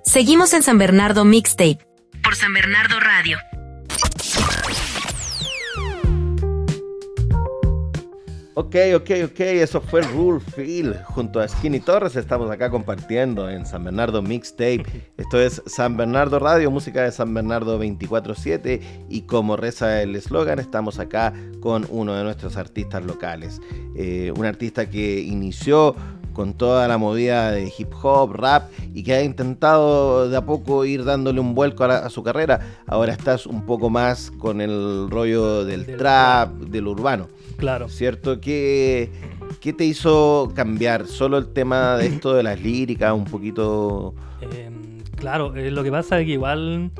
Seguimos en San Bernardo Mixtape por San Bernardo Radio. Ok, eso fue Rule Feel junto a Skinny Torres. Estamos acá compartiendo en San Bernardo Mixtape. Esto es San Bernardo Radio, música de San Bernardo 24/7. Y como reza el eslogan, estamos acá con uno de nuestros artistas locales. Un artista que inició con toda la movida de hip hop, rap, y que ha intentado de a poco ir dándole un vuelco a su carrera. Ahora estás un poco más con el rollo del trap, del urbano. Claro. ¿Cierto? ¿Qué te hizo cambiar? ¿Solo el tema de esto de las líricas? Un poquito... Claro, lo que pasa es que igual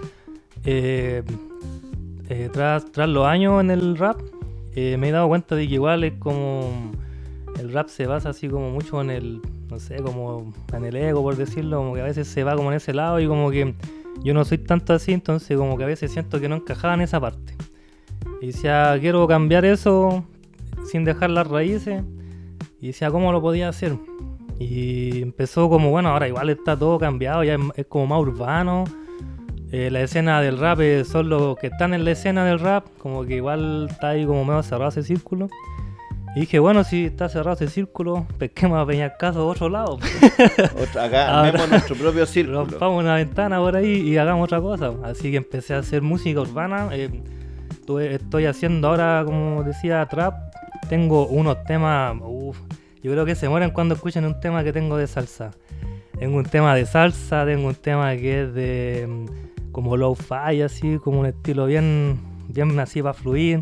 tras los años en el rap me he dado cuenta de que igual es como... El rap se basa así como mucho en el, no sé, como en el ego, por decirlo, como que a veces se va como en ese lado y como que yo no soy tanto así, entonces como que a veces siento que no encajaba en esa parte. Y decía, quiero cambiar eso sin dejar las raíces, y decía, ¿cómo lo podía hacer? Y empezó como, bueno, ahora igual está todo cambiado, ya es como más urbano. La escena del rap son los que están en la escena del rap, como que igual está ahí como medio cerrado ese círculo. Y dije, bueno, si está cerrado ese círculo, pesquemos a Peñascaso de otro lado. Acá vemos nuestro propio círculo. Rompamos una ventana por ahí y hagamos otra cosa. Así que empecé a hacer música urbana. Estoy haciendo ahora, como decía, trap. Tengo unos temas, yo creo que se mueren cuando escuchen un tema que tengo de salsa. Tengo un tema de salsa, tengo un tema que es de como lo-fi, así, como un estilo bien así para fluir.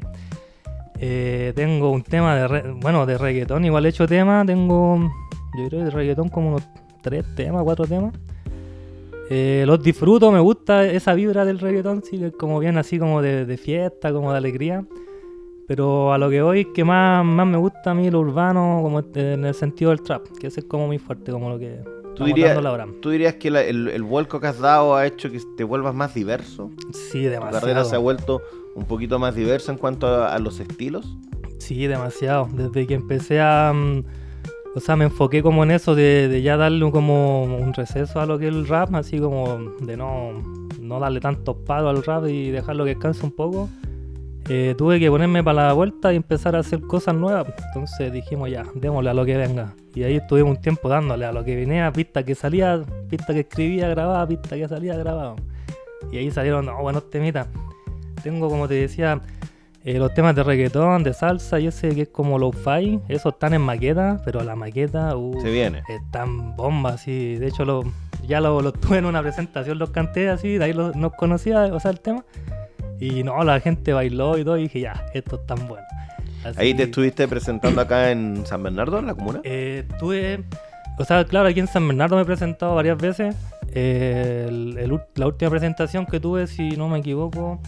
Tengo un tema de reggaetón, igual he hecho temas, yo creo que de reggaetón como unos 4 temas. Los disfruto, me gusta esa vibra del reggaetón, sí, que es como bien así como de fiesta, como de alegría. Pero a lo que voy es que más me gusta a mí lo urbano, como en el sentido del trap, que ese es como muy fuerte, como lo que estamos dando ahora. ¿Tú dirías que el vuelco que has dado ha hecho que te vuelvas más diverso? Sí, demasiado. ¿Tu carrera se ha vuelto un poquito más diversa en cuanto a los estilos? Sí, demasiado. Desde que empecé me enfoqué como en eso de ya darle como un receso a lo que es el rap, así como de no darle tantos palos al rap y dejarlo que descanse un poco. Tuve que ponerme para la vuelta y empezar a hacer cosas nuevas. Entonces dijimos ya, démosle a lo que venga. Y ahí estuvimos un tiempo dándole a lo que venía, pista que salía, pista que escribía, grababa, pista que salía, grababa. Y ahí salieron buenos temitas. Tengo, como te decía, los temas de reggaetón, de salsa y ese que es como lo-fi. Esos están en maqueta, pero la maqueta se viene. Están bombas, sí. De hecho, ya lo tuve en una presentación, los canté así, de ahí nos conocía, el tema. Y la gente bailó y todo, y dije, ya, esto es tan bueno. Así, ¿ahí te estuviste presentando acá en San Bernardo, en la comuna? Claro, aquí en San Bernardo me he presentado varias veces. La última presentación que tuve, si no me equivoco,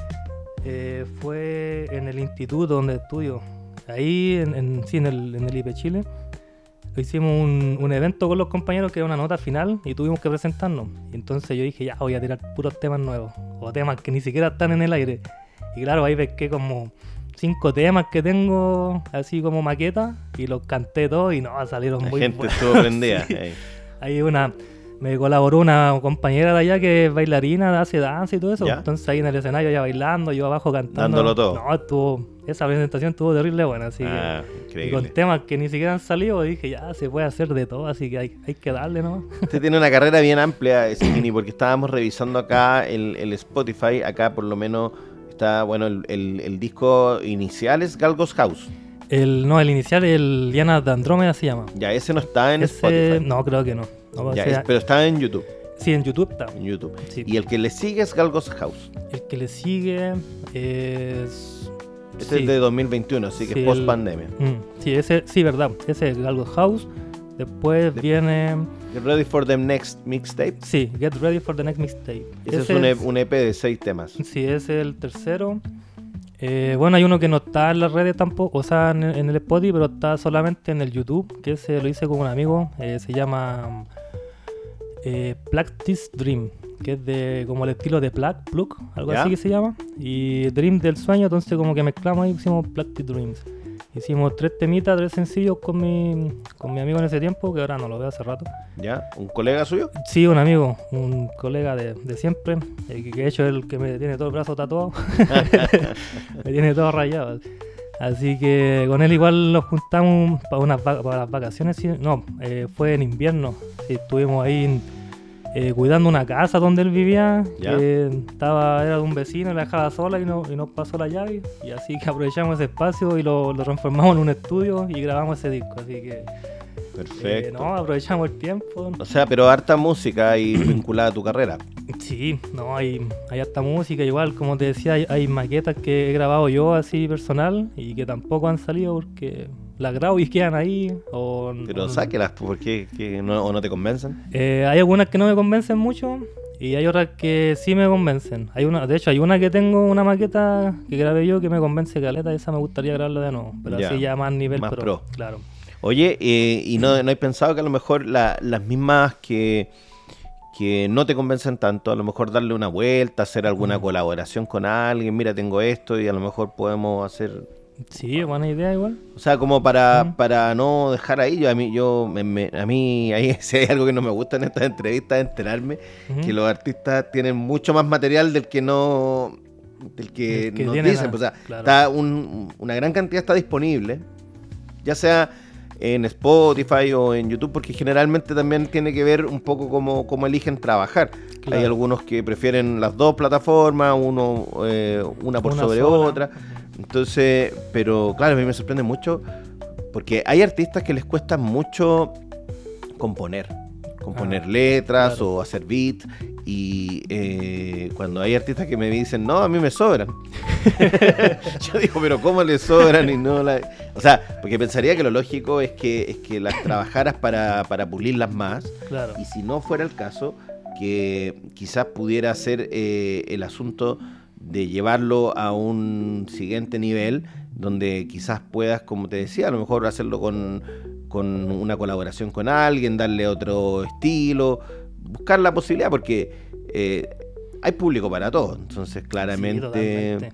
fue en el instituto donde estudio. Ahí, en el IP Chile. Hicimos un evento con los compañeros que era una nota final y tuvimos que presentarnos. Y entonces yo dije, ya, voy a tirar puros temas nuevos. O temas que ni siquiera están en el aire. Y claro, ahí pesqué como 5 temas que tengo así como maqueta y los canté todos y salieron muy buenos. La gente estuvo prendida. Sí. Ahí me colaboró una compañera de allá que es bailarina, hace danza y todo eso. ¿Ya? Entonces ahí en el escenario ya bailando, yo abajo cantando. Dándolo todo. Esa presentación estuvo terrible buena, así que... Y con temas que ni siquiera han salido, dije, ya, se puede hacer de todo, así que hay que darle, ¿no? Usted tiene una carrera bien amplia, Skinny, porque estábamos revisando acá el Spotify, acá por lo menos está, el disco inicial es Galgos House. El inicial, el Diana de Andrómeda se llama. Ya, ese no está en Spotify. No, creo que no. Pero está en YouTube. Sí, en YouTube está. En YouTube. Sí. Y el que le sigue es Galgos House. El que le sigue es... Este es de 2021, así que post pandemia. Sí, verdad. Ese es Galgos House. Después viene... Get Ready for the Next Mixtape. Sí, Get Ready for the Next Mixtape. Ese es un EP de 6 temas. Sí, ese es el tercero. Hay uno que no está en las redes tampoco, en el Spotify, pero está solamente en el YouTube, que ese lo hice con un amigo. Se llama Practice Dream, que es de como el estilo de Plug, algo así que se llama. Y Dream del sueño, entonces como que mezclamos ahí, hicimos Practice Dreams. Hicimos 3 temitas, 3 sencillos con mi amigo en ese tiempo, que ahora no lo veo hace rato. ¿Ya? ¿Un colega suyo? Sí, un amigo, un colega de siempre, que de hecho es el que me tiene todo el brazo tatuado, me tiene todo rayado. Así que con él igual nos juntamos para las vacaciones, sí, no, fue en invierno, sí, estuvimos ahí cuidando una casa donde él vivía, que era de un vecino y la dejaba sola y nos pasó la llave, y así que aprovechamos ese espacio y lo transformamos en un estudio y grabamos ese disco, así que perfecto. Aprovechamos el tiempo. O sea, pero harta música ahí vinculada a tu carrera. Sí, hay harta música, igual como te decía, hay maquetas que he grabado yo así personal y que tampoco han salido porque las grabo y quedan ahí. Pero sáquelas, porque no te convencen. Hay algunas que no me convencen mucho y hay otras que sí me convencen. De hecho, hay una que tengo, una maqueta que grabé yo que me convence caleta, esa me gustaría grabarla de nuevo, pero así ya más nivel más pro. Claro. Oye, ¿y no hay pensado que a lo mejor las mismas que no te convencen tanto, a lo mejor darle una vuelta, hacer alguna colaboración con alguien, mira, tengo esto y a lo mejor podemos hacer... Sí, buena idea igual. O sea, como para no dejar ahí, a mí ahí si hay algo que no me gusta en estas entrevistas, es enterarme que los artistas tienen mucho más material del que nos dicen. O sea, claro. Una gran cantidad está disponible, ya sea en Spotify o en YouTube, porque generalmente también tiene que ver un poco cómo eligen trabajar. Claro. Hay algunos que prefieren las dos plataformas, una por sobre sola. Otra. Entonces, pero claro, a mí me sorprende mucho porque hay artistas que les cuesta mucho componer letras, claro, o hacer beats, y cuando hay artistas que me dicen, no, a mí me sobran. Yo digo, pero ¿cómo les sobran? Y no o sea, porque pensaría que lo lógico es que las trabajaras para pulirlas más, claro, y si no fuera el caso, que quizás pudiera ser el asunto de llevarlo a un siguiente nivel, donde quizás puedas, como te decía, a lo mejor hacerlo con una colaboración con alguien, darle otro estilo, buscar la posibilidad, porque hay público para todo. Entonces, claramente,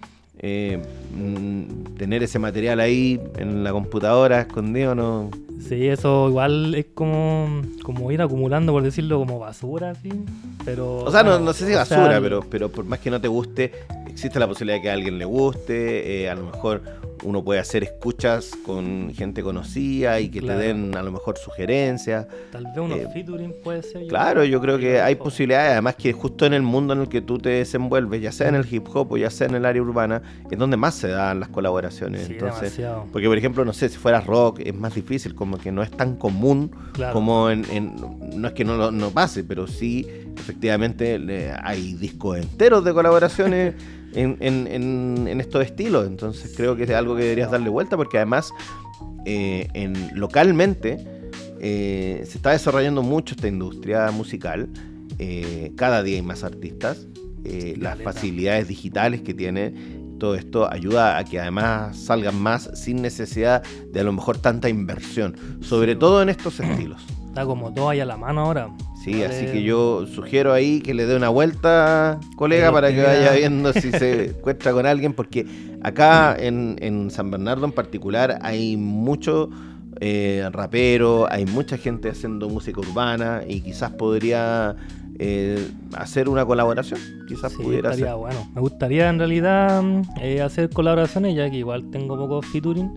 tener ese material ahí en la computadora escondido no... Sí, eso igual es como ir acumulando, por decirlo, como basura, así. Pero, o sea, no sé si basura, pero por más que no te guste, existe la posibilidad de que a alguien le guste. A lo mejor uno puede hacer escuchas con gente conocida y que claro, te den a lo mejor sugerencias. Tal vez unos featuring puede ser. Claro, yo creo que hay posibilidades, además que justo en el mundo en el que tú te desenvuelves, ya sea en el hip hop o ya sea en el área urbana, es donde más se dan las colaboraciones. Sí, entonces, demasiado. Porque por ejemplo, no sé, si fuera rock es más difícil, como que no es tan común, claro, como no es que no pase, pero sí, efectivamente hay discos enteros de colaboraciones en estos estilos. Entonces creo que es algo que deberías darle vuelta, porque además localmente se está desarrollando mucho esta industria musical. Cada día hay más artistas, las facilidades digitales que tiene todo esto ayuda a que además salgan más sin necesidad de a lo mejor tanta inversión, sobre todo en estos estilos. Está como todo ahí a la mano ahora. Sí, así que yo sugiero ahí que le dé una vuelta, colega, para que vaya viendo si se encuentra con alguien, porque acá en San Bernardo en particular hay mucho rapero, hay mucha gente haciendo música urbana y quizás podría hacer una colaboración, quizás sí, pudiera ser. Bueno, me gustaría en realidad hacer colaboraciones, ya que igual tengo pocos featuring.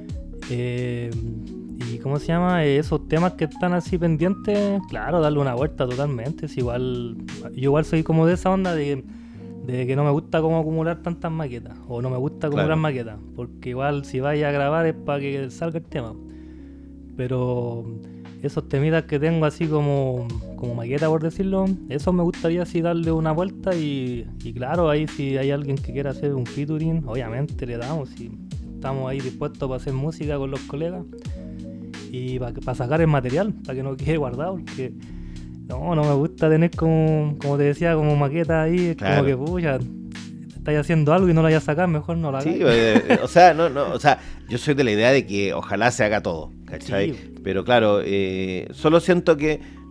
Y ¿cómo se llama? Esos temas que están así pendientes, claro, darle una vuelta totalmente. Es igual, yo igual soy como de esa onda de que no me gusta como acumular tantas maquetas, o no me gusta acumular claro, maquetas, porque igual si vaya a grabar es para que salga el tema. Pero esos temitas que tengo así como maqueta, por decirlo, eso me gustaría así darle una vuelta y claro, ahí si hay alguien que quiera hacer un featuring, obviamente le damos, y estamos ahí dispuestos para hacer música con los colegas y para sacar el material, para que no quede guardado, porque no me gusta tener como te decía, como maqueta ahí, claro, como que pucha, estáis haciendo algo y no lo vayas a sacar, mejor no lo hagas. Sí, o sea, yo soy de la idea de que ojalá se haga todo, ¿cachai? Sí. Pero claro, solo siento que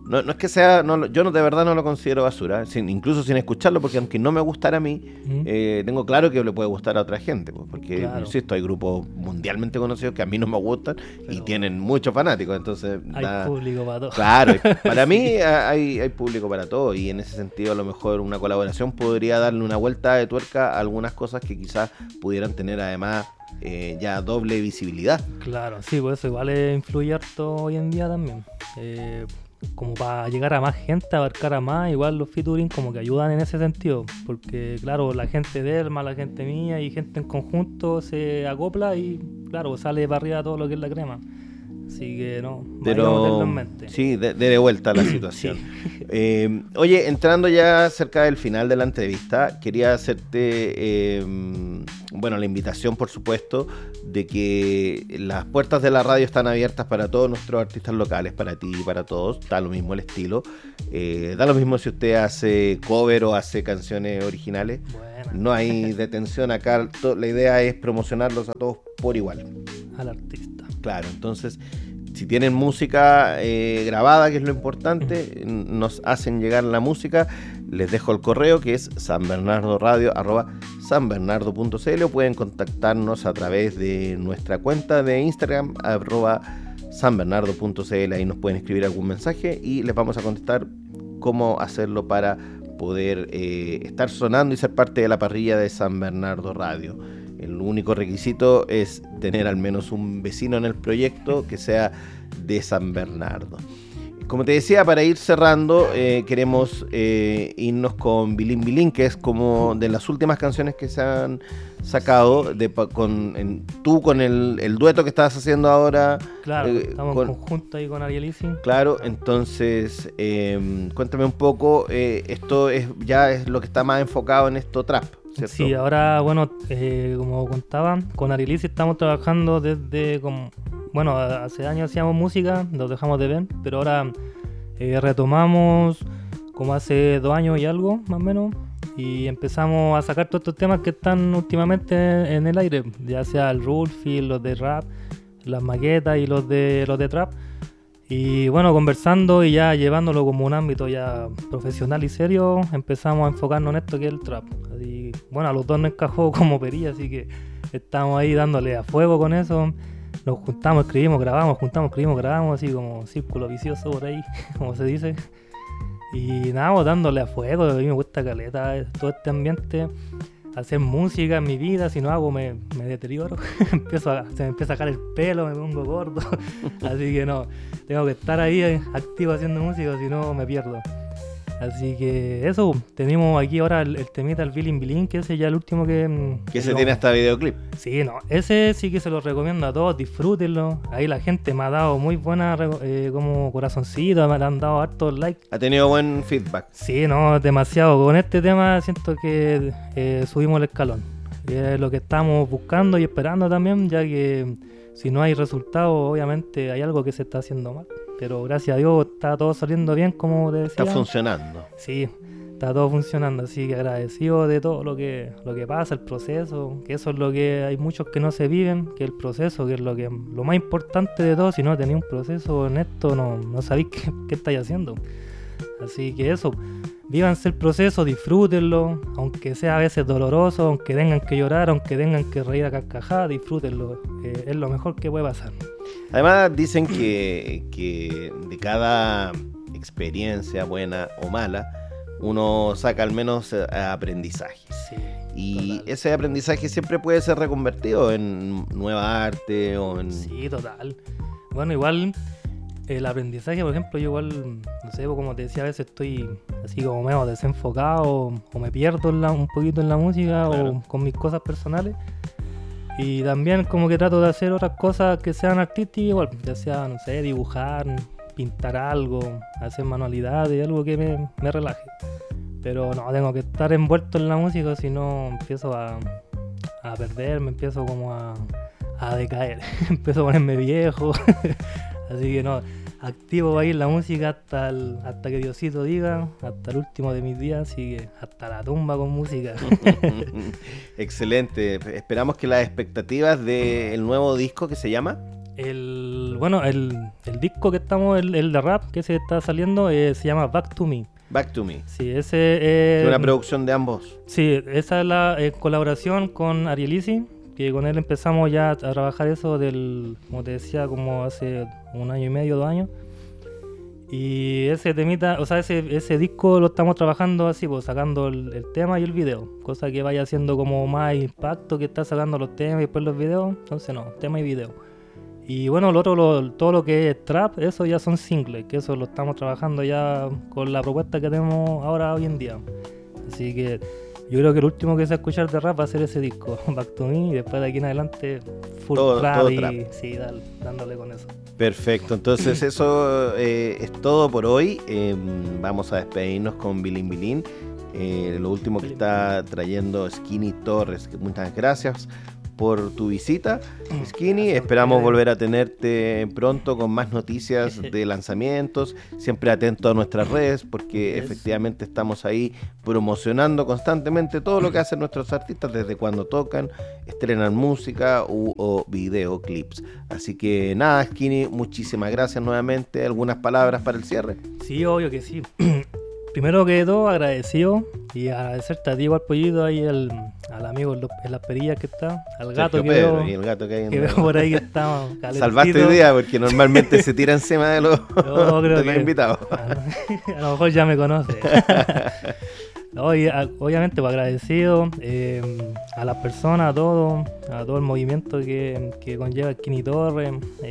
No, no es que sea, yo no, de verdad no lo considero basura, incluso sin escucharlo, porque aunque no me gustara a mí, tengo claro que le puede gustar a otra gente, pues, porque, claro, insisto, hay grupos mundialmente conocidos que a mí no me gustan y tienen muchos fanáticos, entonces... Hay público para todo. Claro, para mí hay público para todo, y en ese sentido a lo mejor una colaboración podría darle una vuelta de tuerca a algunas cosas que quizás pudieran tener además ya doble visibilidad. Claro, sí, pues eso igual influye harto hoy en día también. Como para llegar a más gente, abarcar a más, igual los featuring como que ayudan en ese sentido, porque claro, la gente de Elma, la gente mía y gente en conjunto se acopla y claro, sale para arriba todo lo que es la crema. Así que no, pero en mente. Sí, de vuelta a la situación. Sí. Oye, entrando ya cerca del final de la entrevista, quería hacerte la invitación, por supuesto, de que las puertas de la radio están abiertas para todos nuestros artistas locales, para ti y para todos, da lo mismo el estilo, da lo mismo si usted hace cover o hace canciones originales. Buena. No hay detención acá, la idea es promocionarlos a todos por igual. Al artista. Claro, entonces, si tienen música grabada, que es lo importante, nos hacen llegar la música. Les dejo el correo, que es sanbernardoradio@sanbernardo.cl, o pueden contactarnos a través de nuestra cuenta de Instagram, @sanbernardo.cl. Ahí nos pueden escribir algún mensaje y les vamos a contestar cómo hacerlo para poder estar sonando y ser parte de la parrilla de San Bernardo Radio. El único requisito es tener al menos un vecino en el proyecto que sea de San Bernardo. Como te decía, para ir cerrando, queremos irnos con Bilín Bilín, que es como de las últimas canciones que se han sacado, con el dueto que estás haciendo ahora. Claro, estamos en conjunto ahí con Ariel Easy. Claro, entonces, cuéntame un poco, esto es lo que está más enfocado en esto trap, ¿cierto? Sí, ahora, como contaba, con Ariel Easy estamos trabajando desde hace años hacíamos música, nos dejamos de ver, pero ahora retomamos como hace 2 años y algo, más o menos, y empezamos a sacar todos estos temas que están últimamente en el aire, ya sea el Rulfield, los de rap, las maquetas y los de trap. Y conversando y ya llevándolo como un ámbito ya profesional y serio, empezamos a enfocarnos en esto que es el trap. Y a los dos nos encajó como perilla, así que estamos ahí dándole a fuego con eso. Nos juntamos, escribimos, grabamos, así como círculo vicioso por ahí, como se dice. Y nada, dándole a fuego. A mí me gusta caleta todo este ambiente. Hacer música en mi vida, si no hago me deterioro. Se me empieza a sacar el pelo, me pongo gordo. Así que no, tengo que estar ahí activo haciendo música, si no me pierdo. Así que eso, tenemos aquí ahora el temita, el Bilín Bilín, que ese ya el último que se tiene hasta videoclip. Sí, no, ese sí que se lo recomiendo a todos, disfrútenlo. Ahí la gente me ha dado muy buena como corazoncito, me han dado hartos likes. Ha tenido buen feedback. Sí, no, demasiado. Con este tema siento que subimos el escalón. Es lo que estamos buscando y esperando también, ya que si no hay resultados, obviamente hay algo que se está haciendo mal. Pero gracias a Dios está todo saliendo bien, como te decía. Está funcionando. Sí, está todo funcionando, así que agradecido de todo lo que pasa, el proceso, que eso es lo que hay muchos que no se viven, que el proceso, que es lo más importante de todo. Si no tenéis un proceso honesto, no sabéis qué estáis haciendo. Así que eso, vívanse el proceso, disfrútenlo, aunque sea a veces doloroso, aunque tengan que llorar, aunque tengan que reír a carcajadas, disfrútenlo, es lo mejor que puede pasar. Además dicen que de cada experiencia, buena o mala, uno saca al menos aprendizaje. Sí, y total. Ese aprendizaje siempre puede ser reconvertido en nueva arte o en... Sí, total. Igual el aprendizaje, por ejemplo, yo igual, no sé, como te decía, a veces estoy así como medio desenfocado o me pierdo un poquito en la música, claro, o con mis cosas personales. Y también como que trato de hacer otras cosas que sean artísticas igual, ya sea, no sé, dibujar, pintar algo, hacer manualidades, algo que me relaje. Pero no, tengo que estar envuelto en la música, si no empiezo a perderme, empiezo como a decaer, empiezo a ponerme viejo. Así que no, activo ahí en la música hasta que Diosito diga, hasta el último de mis días, así que hasta la tumba con música. Excelente, esperamos que las expectativas del nuevo disco, que se llama el El disco que estamos, el de rap que se está saliendo, se llama Back to Me. Back to Me. Sí, ese Es una producción de ambos. Sí, esa es la colaboración con Arielisi, que con él empezamos ya a trabajar eso como te decía, como hace 1 año y medio, 2 años. Y ese temita, o sea, ese disco lo estamos trabajando así, pues sacando el tema y el video, cosa que vaya haciendo como más impacto, que está sacando los temas y después los videos. Entonces no, tema y video. Y bueno, todo lo que es trap, eso ya son singles, que eso lo estamos trabajando ya con la propuesta que tenemos ahora hoy en día. Así que yo creo que el último que se va a escuchar de rap va a ser ese disco, Back to Me, y después de aquí en adelante full todo y trap. Sí, dándole con eso. Perfecto, entonces eso es todo por hoy. Vamos a despedirnos con Bilin Bilin. Lo último que está trayendo Skinny Torres. Muchas gracias por tu visita, Skinny. Gracias. Esperamos volver a tenerte pronto con más noticias de lanzamientos. Siempre atento a nuestras redes, porque efectivamente estamos ahí promocionando constantemente todo lo que hacen nuestros artistas, desde cuando tocan, estrenan música o videoclips. Así que nada, Skinny, muchísimas gracias nuevamente. ¿Algunas palabras para el cierre? Sí, obvio que sí. Primero que todo, agradecido, y agradecerte a ti igual, Pollito, ahí al amigo en las perillas que está, al gato Sergio que Pedro, veo, y el gato que hay que veo por ahí que está calentito. Salvaste hoy día, porque normalmente se tira encima de los, Yo creo de los que invitados. a lo mejor ya me conoce. No, y obviamente pues, agradecido a las personas, a todo el movimiento que conlleva Skinny Torres,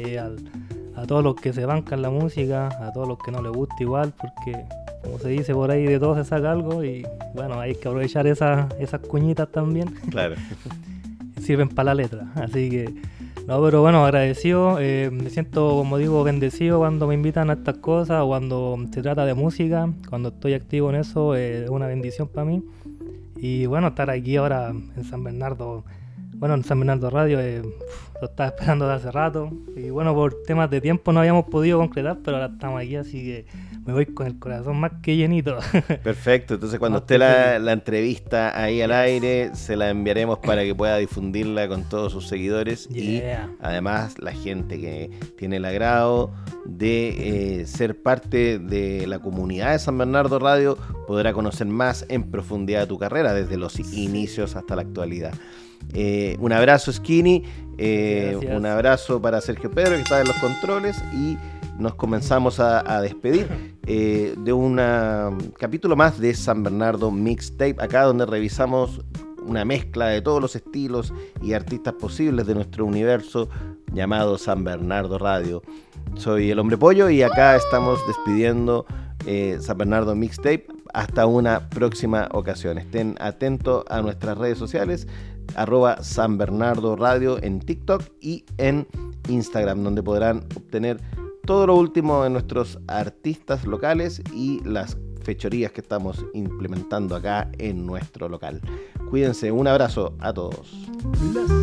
a todos los que se bancan la música, a todos los que no les gusta igual, porque como se dice por ahí, de todo se saca algo, y bueno, hay que aprovechar esas cuñitas también. Claro. Sirven para la letra, así que no, pero bueno, agradecido. Me siento, como digo, bendecido cuando me invitan a estas cosas, o cuando se trata de música, cuando estoy activo en eso, es una bendición para mí. Y bueno, estar aquí ahora en San Bernardo, bueno, en San Bernardo Radio, lo estaba esperando de hace rato, y bueno, por temas de tiempo no habíamos podido concretar, pero ahora estamos aquí, así que me voy con el corazón más que llenito. Perfecto, entonces cuando esté la entrevista ahí al aire, se la enviaremos para que pueda difundirla con todos sus seguidores. Y además la gente que tiene el agrado de ser parte de la comunidad de San Bernardo Radio podrá conocer más en profundidad tu carrera, desde los inicios hasta la actualidad. Un abrazo, Skinny, un abrazo para Sergio Pedro, que está en los controles, y nos comenzamos a despedir de un capítulo más de San Bernardo Mixtape, acá donde revisamos una mezcla de todos los estilos y artistas posibles de nuestro universo llamado San Bernardo Radio. Soy el Hombre Pollo y acá estamos despidiendo San Bernardo Mixtape. Hasta una próxima ocasión. Estén atentos a nuestras redes sociales, @San Bernardo Radio en TikTok y en Instagram, donde podrán obtener todo lo último de nuestros artistas locales y las fechorías que estamos implementando acá en nuestro local. Cuídense, un abrazo a todos.